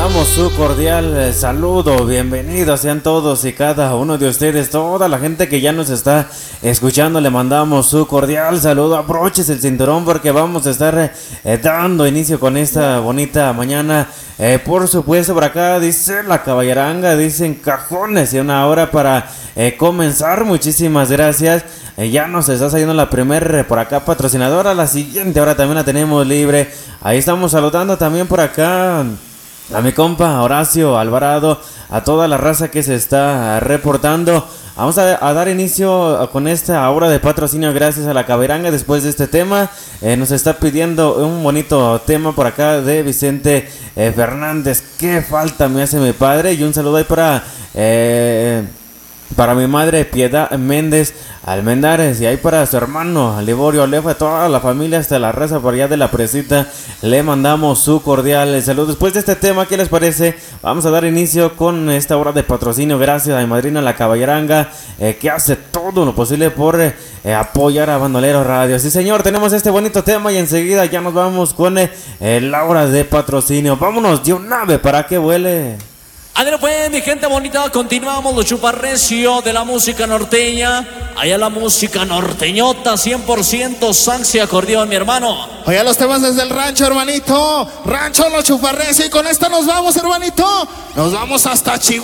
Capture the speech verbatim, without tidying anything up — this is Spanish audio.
mandamos su cordial saludo, bienvenidos sean todos y cada uno de ustedes, toda la gente que ya nos está escuchando, le mandamos su cordial saludo. Abroches el cinturón porque vamos a estar eh, dando inicio con esta bonita mañana. Eh, por supuesto, por acá dice la caballeranga, dicen cajones y una hora para eh, comenzar. Muchísimas gracias. Eh, ya nos está saliendo la primera por acá patrocinadora, la siguiente hora también la tenemos libre. Ahí estamos saludando también por acá a mi compa Horacio Alvarado, a toda la raza que se está reportando. Vamos a, a dar inicio con esta hora de patrocinio gracias a la caberanga. Después de este tema, eh, nos está pidiendo un bonito tema por acá de Vicente eh, Fernández. Qué falta me hace mi padre. Y un saludo ahí para... Eh, Para mi madre Piedad Méndez Almendares y ahí para su hermano Liborio Lefa, toda la familia hasta la raza por allá de la Presita, le mandamos su cordial saludo. Después de este tema, ¿qué les parece? Vamos a dar inicio con esta hora de patrocinio gracias a mi madrina la caballeranga, eh, que hace todo lo posible por eh, apoyar a Bandolero Radio. Sí señor, tenemos este bonito tema y enseguida ya nos vamos con eh, la hora de patrocinio. Vámonos de un ave para que vuele. Adero pues, mi gente bonita, continuamos los chuparrecio de la música norteña. Allá la música norteñota, cien por ciento sax y acordeón, mi hermano. Allá los temas desde el rancho, hermanito. Rancho los chuparrecio y con esta nos vamos, hermanito. Nos vamos hasta Chihuahua.